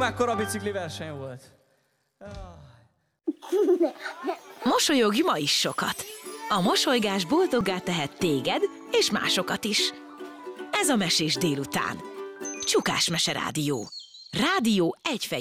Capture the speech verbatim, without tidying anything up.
mekkora bicikli verseny volt. Mosolyogj ma is sokat. A mosolygás boldoggá tehet téged és másokat is. Ez a Mesés délután. Csukás Mese Rádió. Rádió egyfejű.